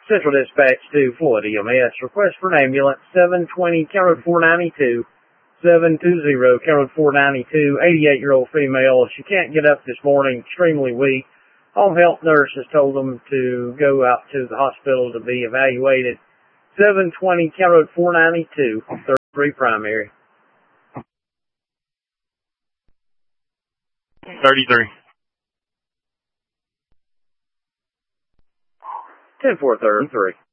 Central Dispatch to Floyd EMS. Request for an ambulance, 720 County Road 492, 720 County Road 492, 88-year-old female. She can't get up this morning, extremely weak. Home health nurse has told them to go out to the hospital to be evaluated. 720 County Road 492, 33 primary. 33. 10-4-33.